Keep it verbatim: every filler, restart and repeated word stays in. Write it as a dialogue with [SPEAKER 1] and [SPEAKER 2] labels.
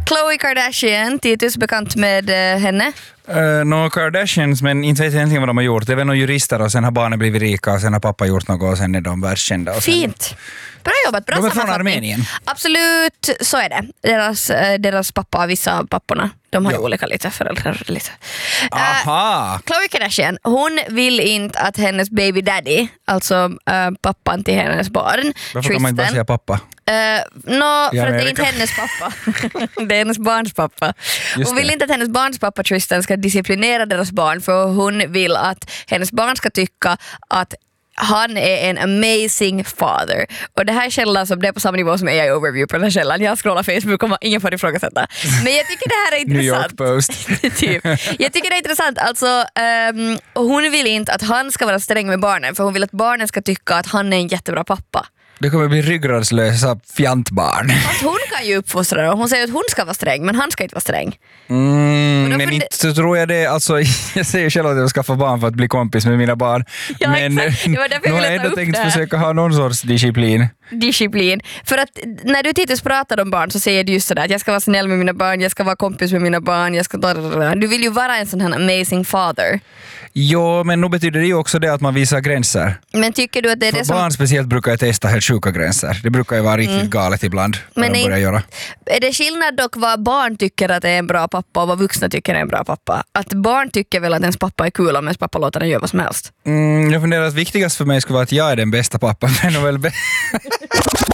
[SPEAKER 1] Khloe Kardashian, Titus, bekant med uh, henne?
[SPEAKER 2] Uh, Några Kardashians, men inte vet jag egentligen vad de har gjort. Det är väl några jurister och sen har barnen blivit rika och sen har pappa gjort något och sen är de världskända. Och
[SPEAKER 1] Fint!
[SPEAKER 2] Sen...
[SPEAKER 1] Bra jobbat, bra
[SPEAKER 2] de är från
[SPEAKER 1] sammanfattning.
[SPEAKER 2] Armenien.
[SPEAKER 1] Absolut, så är det. Deras, deras pappa, vissa av papporna, de har ju
[SPEAKER 2] Ja.
[SPEAKER 1] olika lite föräldrar. Lite.
[SPEAKER 2] Aha!
[SPEAKER 1] Uh, Khloe Kardashian, hon vill inte att hennes baby daddy, alltså uh, pappan till hennes barn,
[SPEAKER 2] Varför kan man inte bara säga pappa?
[SPEAKER 1] Uh, no, för att det är inte
[SPEAKER 2] Amerika.
[SPEAKER 1] hennes pappa. Det är hennes barns pappa.
[SPEAKER 2] Just
[SPEAKER 1] Hon vill
[SPEAKER 2] det.
[SPEAKER 1] inte att hennes barns pappa Tristan ska disciplinera deras barn, för hon vill att hennes barn ska tycka att han är en amazing father. Och det här källan som det är på samma nivå som A I Overview på den här källan. Jag scrollar Facebook och ingen får ifrågasätta. Men jag tycker det här är
[SPEAKER 2] New
[SPEAKER 1] intressant.
[SPEAKER 2] York Post.
[SPEAKER 1] Typ. Jag tycker det är intressant. Alltså, um, hon vill inte att han ska vara sträng med barnen, för hon vill att barnen ska tycka att han är en jättebra pappa.
[SPEAKER 2] Det kommer bli ryggradslösa fjantbarn.
[SPEAKER 1] Fast hon kan ju uppfostra dem. Hon säger att hon ska vara sträng, men han ska inte vara sträng.
[SPEAKER 2] Mm,
[SPEAKER 1] Och då
[SPEAKER 2] men
[SPEAKER 1] funde-
[SPEAKER 2] inte så tror jag det. Alltså, jag säger själv att jag ska skaffa barn för att bli kompis med mina barn.
[SPEAKER 1] Ja,
[SPEAKER 2] men
[SPEAKER 1] exakt. Det var därför jag
[SPEAKER 2] nu har
[SPEAKER 1] ville
[SPEAKER 2] jag
[SPEAKER 1] ta
[SPEAKER 2] ändå
[SPEAKER 1] upp
[SPEAKER 2] tänkt
[SPEAKER 1] det här.
[SPEAKER 2] försöka ha någon sorts disciplin.
[SPEAKER 1] Disciplin. För att när du Titus pratar om barn så säger du just sådär att jag ska vara snäll med mina barn, jag ska vara kompis med mina barn, jag ska... Du vill ju vara en sån här amazing father.
[SPEAKER 2] Jo, men nu betyder det ju också det att man visar gränser.
[SPEAKER 1] Men tycker du att det är
[SPEAKER 2] För
[SPEAKER 1] det som...
[SPEAKER 2] barn speciellt brukar jag testa helt sjuka gränser. Det brukar ju vara riktigt
[SPEAKER 1] Mm.
[SPEAKER 2] galet ibland.
[SPEAKER 1] Men
[SPEAKER 2] Men de
[SPEAKER 1] är-
[SPEAKER 2] börjar göra.
[SPEAKER 1] Är det skillnad dock vad barn tycker att är en bra pappa och vad vuxna tycker är en bra pappa? Att barn tycker väl att ens pappa är kul om ens pappa låter den göra vad som helst.
[SPEAKER 2] Mm, jag funderar att viktigast för mig skulle vara att jag är den bästa pappan. Men väl be-